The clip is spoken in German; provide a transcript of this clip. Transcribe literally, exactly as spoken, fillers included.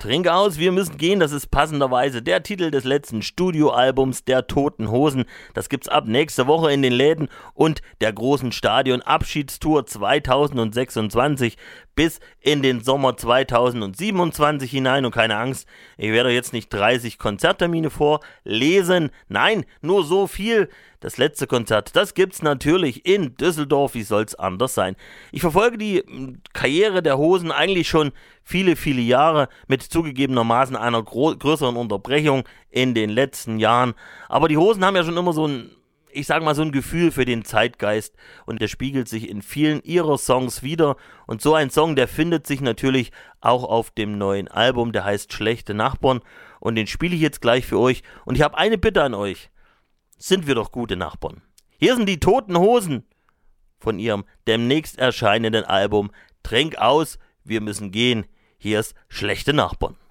Trink aus, wir müssen gehen, das ist passenderweise der Titel des letzten Studioalbums der Toten Hosen. Das gibt's ab nächste Woche in den Läden und der großen Stadion-Abschiedstour zweitausendsechsundzwanzig bis in den Sommer zweitausendsiebenundzwanzig hinein. Und keine Angst, ich werde jetzt nicht dreißig Konzerttermine vorlesen. Nein, nur so viel. Das letzte Konzert, das gibt's natürlich in Düsseldorf, wie soll's anders sein. Ich verfolge die Karriere der Hosen eigentlich schon viele, viele Jahre mit zugegebenermaßen einer gro- größeren Unterbrechung in den letzten Jahren. Aber die Hosen haben ja schon immer so ein, ich sag mal, so ein Gefühl für den Zeitgeist und der spiegelt sich in vielen ihrer Songs wieder. Und so ein Song, der findet sich natürlich auch auf dem neuen Album, der heißt Schlechte Nachbarn und den spiele ich jetzt gleich für euch. Und ich habe eine Bitte an euch. Sind wir doch gute Nachbarn. Hier sind die Toten Hosen von ihrem demnächst erscheinenden Album Trink aus, wir müssen gehen. Hier ist Schlechte Nachbarn.